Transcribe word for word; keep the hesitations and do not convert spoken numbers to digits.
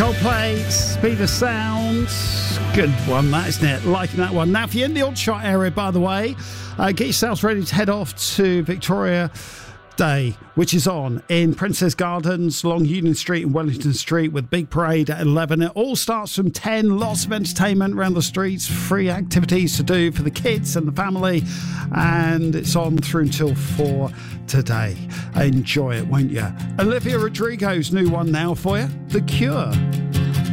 Coldplay, Speed of Sound. Good one, that, isn't it? Liking that one. Now, if you're in the Aldershot area, by the way, uh, get yourselves ready to head off to Victoria Day, which is on in Princess Gardens, along Union Street and Wellington Street, with big parade at eleven. It all starts from ten. Lots of entertainment around the streets, free activities to do for the kids and the family, and it's on through until four today. Enjoy it, won't you? Olivia Rodrigo's new one now for you, The Cure.